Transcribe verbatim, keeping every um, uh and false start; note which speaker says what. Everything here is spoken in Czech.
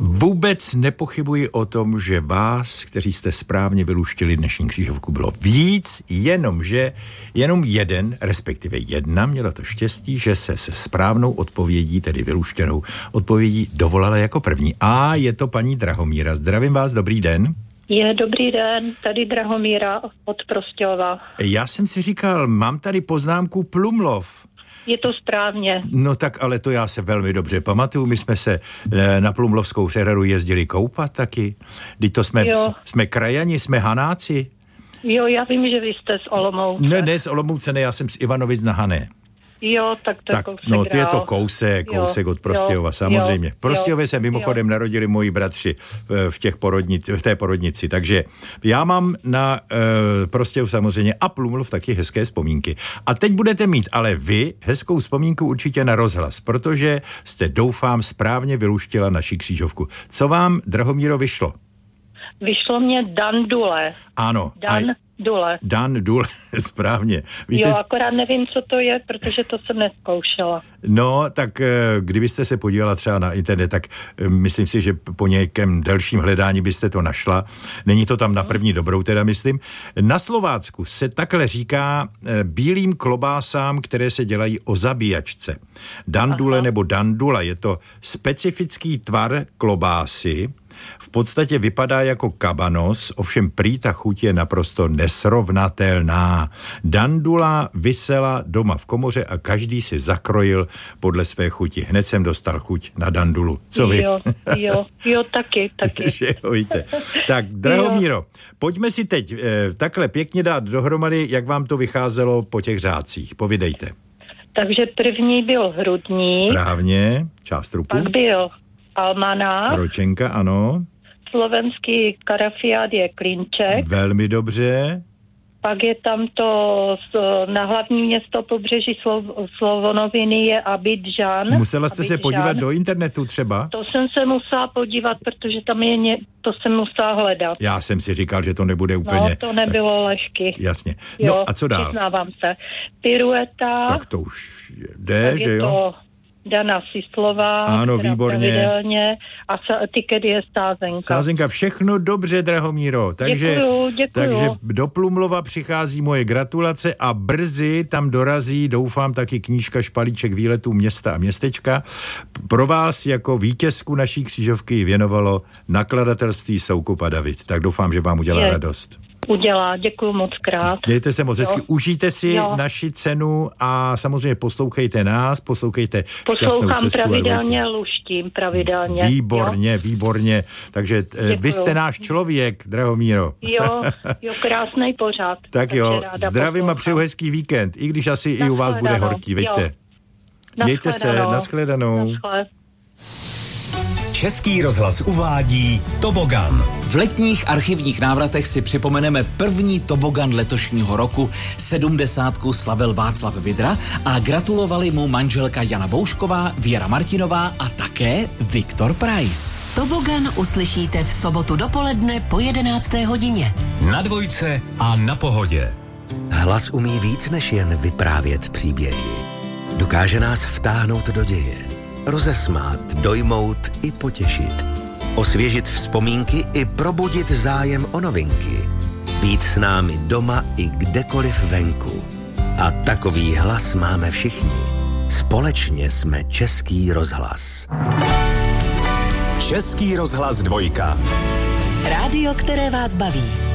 Speaker 1: Vůbec nepochybuji o tom, že vás, kteří jste správně vyluštili dnešní křížovku, bylo víc, jenomže jenom jeden, respektive jedna, měla to štěstí, že se se správnou odpovědí, tedy vyluštěnou odpovědí, dovolala jako první. A je to paní Drahomíra. Zdravím vás, dobrý den.
Speaker 2: Je, dobrý den, tady Drahomíra od Prostějova.
Speaker 1: Já jsem si říkal, mám tady poznámku Plumlov.
Speaker 2: Je to správně.
Speaker 1: No tak ale to já se velmi dobře pamatuju. My jsme se na Plumlovskou přehradu jezdili koupat taky. Teď to jsme, jsme krajani, jsme Hanáci.
Speaker 2: Jo, já vím, že vy jste z Olomouce.
Speaker 1: Ne, ne z Olomouce, ne, já jsem z Ivanovic na Hané.
Speaker 2: Jo, tak to
Speaker 1: tak,
Speaker 2: je kousek
Speaker 1: no,
Speaker 2: dál.
Speaker 1: je to kousek, kousek jo, od Prostějova, jo, samozřejmě. V Prostějově se mimochodem jo. narodili moji bratři v, těch porodnici, v té porodnici, takže já mám na e, Prostějov samozřejmě a Plumlov taky hezké vzpomínky. A teď budete mít ale vy hezkou vzpomínku určitě na rozhlas, protože jste, doufám, správně vyluštila naši křížovku. Co vám, Drahomíro, vyšlo?
Speaker 2: Vyšlo mě Dan Dule.
Speaker 1: Ano.
Speaker 2: Dan
Speaker 1: a...
Speaker 2: Dule.
Speaker 1: Dan Dule, správně. Víte...
Speaker 2: Jo, akorát nevím, co to je, protože to jsem neskoušela.
Speaker 1: No, tak kdybyste se podívala třeba na internet, tak myslím si, že po nějakém delším hledání byste to našla. Není to tam na první dobrou, teda myslím. Na Slovácku se takhle říká bílým klobásám, které se dělají o zabíjačce. Dandule Aha. nebo dandula, je to specifický tvar klobásy. V podstatě vypadá jako kabanos, ovšem prý ta chuť je naprosto nesrovnatelná. Dandula visela doma v komoře a každý si zakrojil podle své chuti. Hned jsem dostal chuť na dandulu. Co vy?
Speaker 2: Jo, jo, jo, taky, taky.
Speaker 1: Že hojte. Tak, Drahomíro, pojďme si teď eh, takhle pěkně dát dohromady, jak vám to vycházelo po těch řádcích. Povídejte.
Speaker 2: Takže první byl hrudník.
Speaker 1: Správně, část trupu.
Speaker 2: Pak byl almanách.
Speaker 1: Ročenka, ano.
Speaker 2: Slovenský karafiát je Klinček.
Speaker 1: Velmi dobře.
Speaker 2: Pak je tam to na hlavní město pobřeží Slo- Slovonoviny je Abidžan.
Speaker 1: Musela jste
Speaker 2: Abidžan.
Speaker 1: se podívat do internetu třeba?
Speaker 2: To jsem se musela podívat, protože tam je ně, to jsem musela hledat.
Speaker 1: Já jsem si říkal, že to nebude úplně...
Speaker 2: No, to nebylo tak... lehky.
Speaker 1: Jasně.
Speaker 2: Jo,
Speaker 1: no a co dál?
Speaker 2: Přiznávám se. Pirueta.
Speaker 1: Tak to už jde, že jo?
Speaker 2: To Dana Sislová.
Speaker 1: Ano, výborně.
Speaker 2: A tiket je Sázenka.
Speaker 1: Sázenka, všechno dobře, Drahomíro. Takže,
Speaker 2: děkuju, děkuju.
Speaker 1: takže do Plumlova přichází moje gratulace a brzy tam dorazí, doufám, taky knížka Špalíček výletů města a městečka. Pro vás jako vítězku naší křížovky věnovalo nakladatelství Soukup a David. Tak doufám, že vám udělá je. radost.
Speaker 2: Udělá, děkuju moc krát.
Speaker 1: Mějte se moc hezky,
Speaker 2: jo.
Speaker 1: užijte si jo. naši cenu a samozřejmě poslouchejte nás, poslouchejte Šťastnou cestu.
Speaker 2: Poslouchám pravidelně, luštím pravidelně.
Speaker 1: Výborně, jo. výborně. Takže děkuju. Vy jste náš člověk, Drahomíro.
Speaker 2: Jo, jo, krásnej pořád.
Speaker 1: Tak jo, zdravím a přeju hezký víkend, i když asi i u vás bude horký, veďte. Mějte se, nashledanou.
Speaker 2: Naschle.
Speaker 3: Český rozhlas uvádí Tobogan.
Speaker 4: V letních archivních návratech si připomeneme první tobogan letošního roku. Sedmdesátku slavil Václav Vidra a gratulovali mu manželka Jana Boušková, Věra Martinová a také Viktor Preiss.
Speaker 5: Tobogan uslyšíte v sobotu dopoledne po jedenácté hodině.
Speaker 3: Na Dvojce a na Pohodě.
Speaker 6: Hlas umí víc než jen vyprávět příběhy. Dokáže nás vtáhnout do děje. Rozesmát, dojmout i potěšit. Osvěžit vzpomínky i probudit zájem o novinky. Být s námi doma i kdekoliv venku. A takový hlas máme všichni. Společně jsme Český rozhlas.
Speaker 3: Český rozhlas dvojka.
Speaker 5: Rádio, které vás baví.